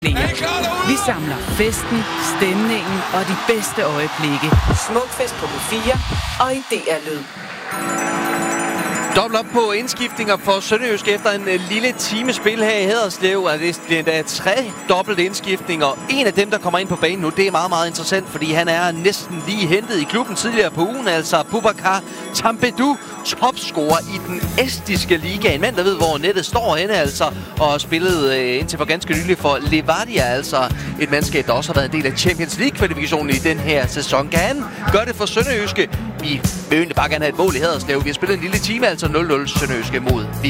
Vi samler festen, stemningen og de bedste øjeblikke. Smukfest på B4 og i DR Lyd. Dobbelt op på indskiftninger for Sønderjysk efter en lille time spil her i Haderslev. Det er 3 dobbelt indskiftninger. En af dem, der kommer ind på banen nu, det er meget, meget interessant, fordi han er næsten lige hentet i klubben tidligere på ugen. Altså Boubacar Tambedou, topscorer i den estiske liga. En mand, der ved, hvor nettet står henne, altså, og spillede indtil for ganske nylig for Levadia, altså et mandskab, der også har været en del af Champions League-kvalifikationen i den her sæson. Kan han gøre det for Sønderjyske? Vi vil egentlig bare gerne have et mål i Haderslev. Vi har spillet en lille time, altså 0-0 Sønderjyske mod Viborg.